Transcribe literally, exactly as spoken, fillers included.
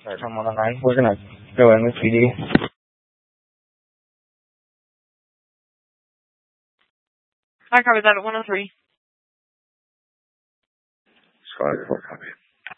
Alright, I'm on the line. We're gonna go in with P D. I covered that at one oh three. Squad four, copy.